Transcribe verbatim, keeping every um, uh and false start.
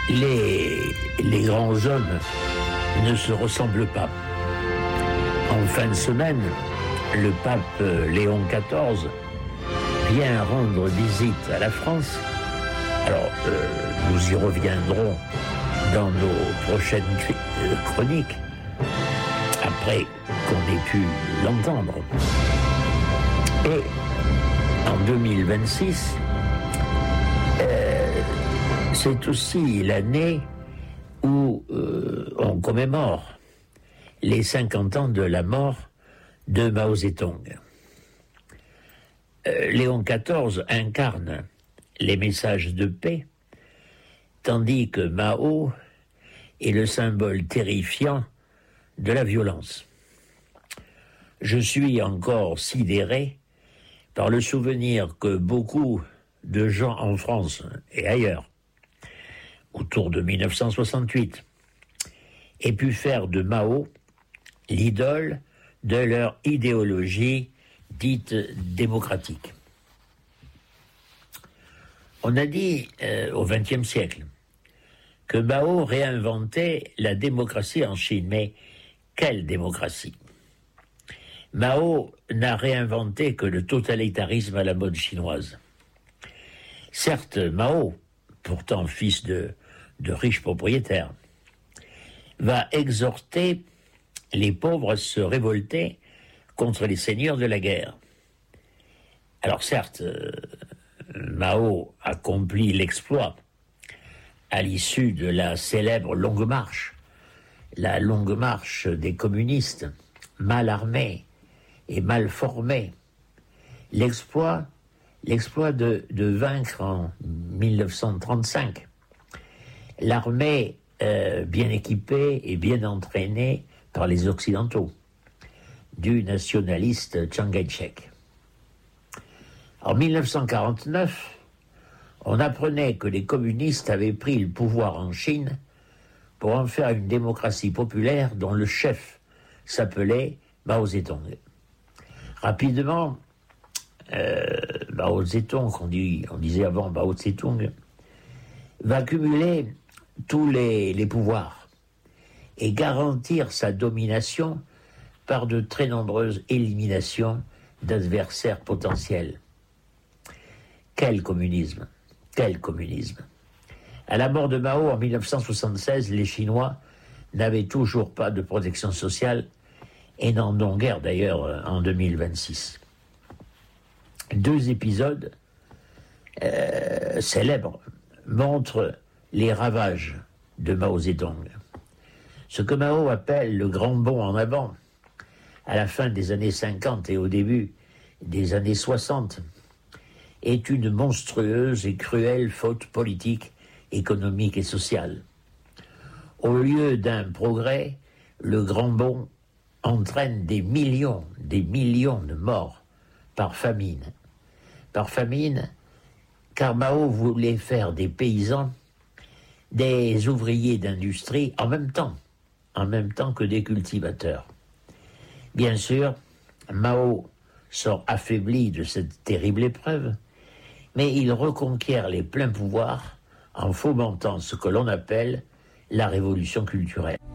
les, les grands hommes ne se ressemblent pas. En fin de semaine, le pape Léon quatorze vient rendre visite à la France. Alors, euh, nous y reviendrons dans nos prochaines chroniques, après qu'on ait pu l'entendre. Et en deux mille vingt-six, euh, c'est aussi l'année où euh, on commémore les cinquante ans de la mort de Mao Zedong. Euh, Léon quatorze incarne les messages de paix, tandis que Mao est le symbole terrifiant de la violence. Je suis encore sidéré par le souvenir que beaucoup de gens en France et ailleurs, autour de mille neuf cent soixante-huit, aient pu faire de Mao l'idole de leur idéologie dite démocratique. On a dit euh, au vingtième siècle que Mao réinventait la démocratie en Chine, mais quelle démocratie? Mao n'a réinventé que le totalitarisme à la mode chinoise. Certes, Mao, pourtant fils de, de riches propriétaires, va exhorter les pauvres à se révolter contre les seigneurs de la guerre. Alors certes, euh, Mao accomplit l'exploit à l'issue de la célèbre Longue Marche, la Longue Marche des communistes, mal armés et mal formés. L'exploit, l'exploit de, de vaincre en mille neuf cent trente-cinq l'armée euh, bien équipée et bien entraînée par les Occidentaux, du nationaliste Chiang Kai-shek. En mille neuf cent quarante-neuf, on apprenait que les communistes avaient pris le pouvoir en Chine pour en faire une démocratie populaire dont le chef s'appelait Mao Zedong. Rapidement, euh, Mao Zedong, on, dit, on disait avant Mao Zedong, va cumuler tous les, les pouvoirs et garantir sa domination par de très nombreuses éliminations d'adversaires potentiels. Quel communisme! Quel communisme! À la mort de Mao en mille neuf cent soixante-seize, les Chinois n'avaient toujours pas de protection sociale et n'en ont guère d'ailleurs en deux mille vingt-six. Deux épisodes euh, célèbres montrent les ravages de Mao Zedong. Ce que Mao appelle le grand bond en avant, à la fin des années cinquante et au début des années soixante, est une monstrueuse et cruelle faute politique, économique et sociale. Au lieu d'un progrès, le grand bond entraîne des millions, des millions de morts par famine. Par famine, car Mao voulait faire des paysans des ouvriers d'industrie en même temps, en même temps que des cultivateurs. Bien sûr, Mao sort affaibli de cette terrible épreuve, mais il reconquiert les pleins pouvoirs en fomentant ce que l'on appelle la révolution culturelle.